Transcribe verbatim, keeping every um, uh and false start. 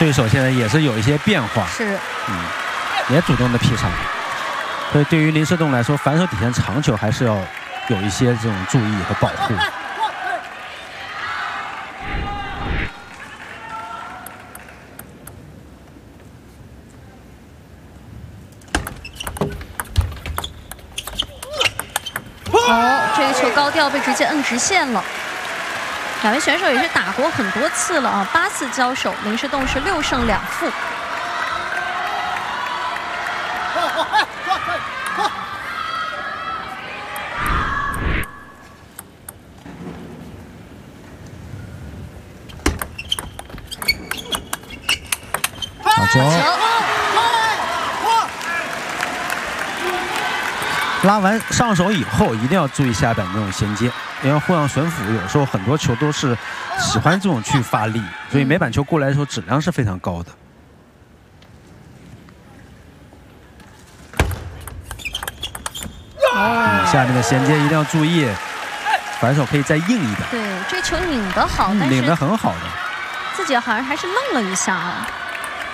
对手现在也是有一些变化， 是， 嗯，也主动的劈场。所以对于林诗栋来说，反手底线长球还是要有一些这种注意和保护。 哦，这个球高调被直接摁直线了。两位选手也是打过很多次了啊，八次交手，林诗栋是六胜两负。 好球！拉完上手以后，一定要注意下板这种衔接，因为后仰旋斧有时候很多球都是喜欢这种去发力，所以每板球过来的时候质量是非常高的。嗯、下面的衔接一定要注意，反手可以再硬一点。 对，这球拧得好，但是拧得很好的， 自己好像还是愣了一下啊。